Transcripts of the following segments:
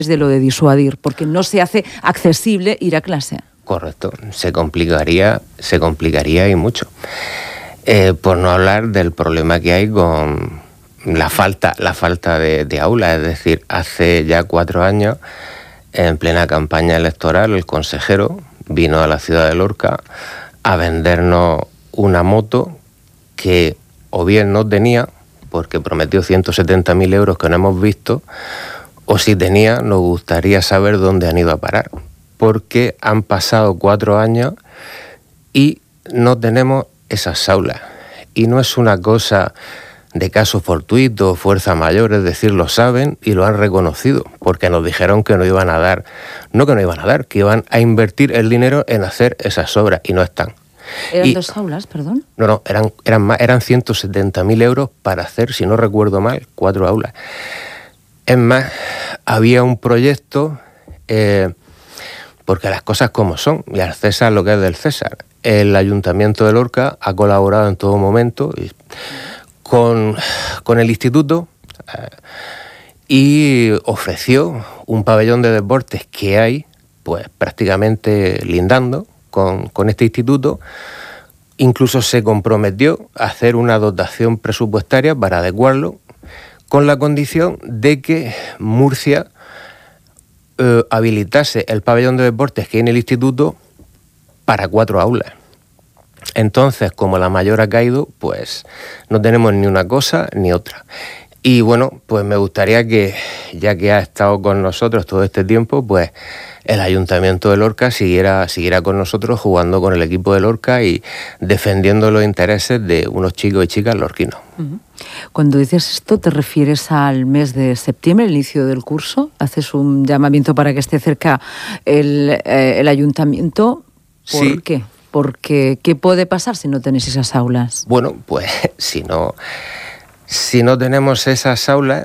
de lo de disuadir, porque no se hace accesible ir a clase. Correcto, se complicaría y mucho. Por no hablar del problema que hay con la falta de aulas. Es decir, hace ya 4 años, en plena campaña electoral, el consejero vino a la ciudad de Lorca a vendernos una moto que o bien no tenía, porque prometió 170.000 euros que no hemos visto, o si tenía, nos gustaría saber dónde han ido a parar, porque han pasado 4 años y no tenemos esas aulas. Y no es una cosa de caso fortuito, fuerza mayor, es decir, lo saben y lo han reconocido, porque nos dijeron que no iban a dar, que iban a invertir el dinero en hacer esas obras y no están. ¿Eran 2 aulas, perdón? No, eran más, eran 170.000 euros para hacer, si no recuerdo mal, 4 aulas. Es más, había un proyecto, porque las cosas como son, y al César lo que es del César. El Ayuntamiento de Lorca ha colaborado en todo momento con el instituto y ofreció un pabellón de deportes que hay pues prácticamente lindando con este instituto. Incluso se comprometió a hacer una dotación presupuestaria para adecuarlo, con la condición de que Murcia habilitase el pabellón de deportes que hay en el instituto para 4 aulas. Entonces, como la mayor ha caído, pues no tenemos ni una cosa ni otra. Y bueno, pues me gustaría que, ya que ha estado con nosotros todo este tiempo, pues el Ayuntamiento de Lorca siguiera con nosotros, jugando con el equipo de Lorca y defendiendo los intereses de unos chicos y chicas lorquinos. Cuando dices esto, ¿te refieres al mes de septiembre, el inicio del curso? ¿Haces un llamamiento para que esté cerca el Ayuntamiento? ¿Por sí. qué? Porque ¿qué puede pasar si no tenéis esas aulas? Bueno, pues si no tenemos esas aulas,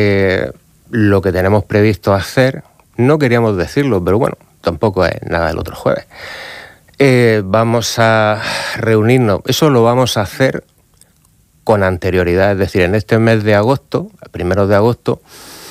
lo que tenemos previsto hacer, no queríamos decirlo, pero bueno, tampoco es nada del otro jueves. Vamos a reunirnos, eso lo vamos a hacer con anterioridad, es decir, en este mes de agosto, el 1 de agosto,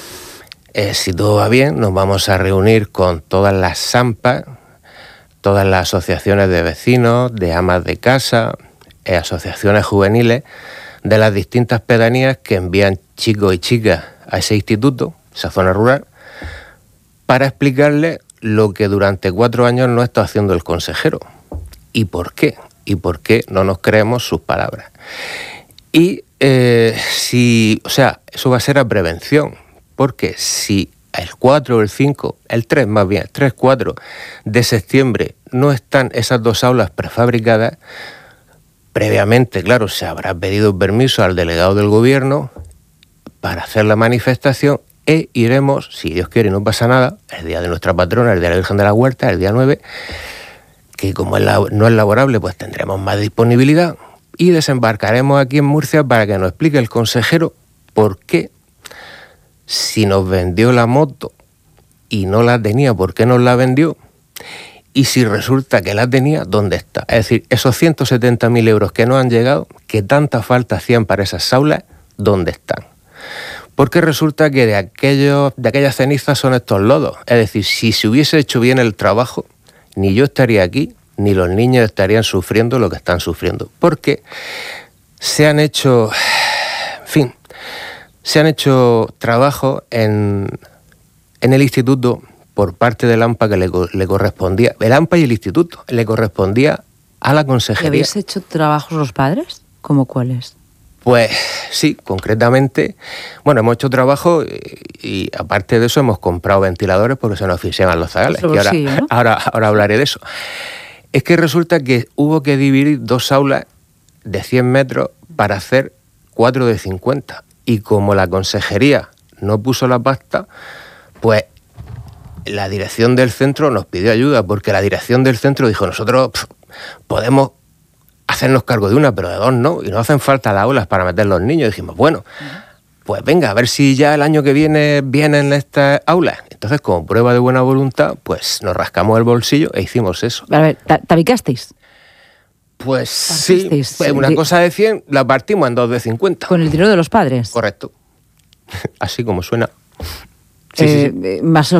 si todo va bien, nos vamos a reunir con todas las SAMPAs, todas las asociaciones de vecinos, de amas de casa, asociaciones juveniles, de las distintas pedanías que envían chicos y chicas a ese instituto, esa zona rural, para explicarles lo que durante 4 años no está haciendo el consejero. ¿Y por qué? ¿Y por qué no nos creemos sus palabras? Y eso va a ser a prevención, porque si el 4 o el 5, el 3 más bien, 3-4 de septiembre no están esas 2 aulas prefabricadas, previamente, claro, se habrá pedido permiso al delegado del gobierno para hacer la manifestación e iremos, si Dios quiere y no pasa nada, el día de nuestra patrona, el día de la Virgen de la Huerta, el día 9, que como no es laborable, pues tendremos más disponibilidad y desembarcaremos aquí en Murcia para que nos explique el consejero por qué, si nos vendió la moto y no la tenía, ¿por qué nos la vendió? Y si resulta que la tenía, ¿dónde está? Es decir, esos 170.000 euros que no han llegado, que tanta falta hacían para esas aulas, ¿dónde están? Porque resulta que de aquellas cenizas son estos lodos. Es decir, si se hubiese hecho bien el trabajo, ni yo estaría aquí, ni los niños estarían sufriendo lo que están sufriendo. Porque se han hecho trabajos en el instituto por parte del AMPA que le correspondía, el AMPA y el instituto, le correspondía a la consejería. ¿Habéis hecho trabajos los padres? ¿Cómo cuáles? Pues sí, concretamente, bueno, hemos hecho trabajo y aparte de eso hemos comprado ventiladores porque se nos asfixiaban los zagales. Ahora hablaré de eso. Es que resulta que hubo que dividir 2 aulas de 100 metros para hacer 4 de 50. Y como la consejería no puso la pasta, pues la dirección del centro nos pidió ayuda, porque la dirección del centro dijo, nosotros podemos hacernos cargo de una, pero de 2 no, y no hacen falta las aulas para meter los niños. Y dijimos, bueno, pues venga, a ver si ya el año que viene vienen estas aulas. Entonces, como prueba de buena voluntad, pues nos rascamos el bolsillo e hicimos eso. A ver, ¿tabicasteis? Pues sí, pues una cosa de 100 la partimos en 2 de 50. ¿Con el dinero de los padres? Correcto. Así como suena. Sí. Más